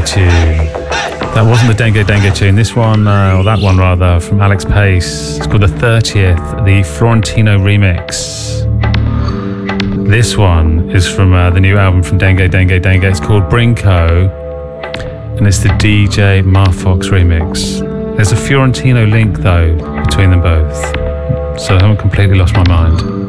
tune. That wasn't the Dengue Dengue tune. This one, or that one rather, from Alex Pace. It's called The 30th, the Florentino remix. This one is from the new album from Dengue Dengue Dengue. It's called Brinko, and it's the DJ Marfox remix. There's a Fiorentino link though between them both, so I haven't completely lost my mind.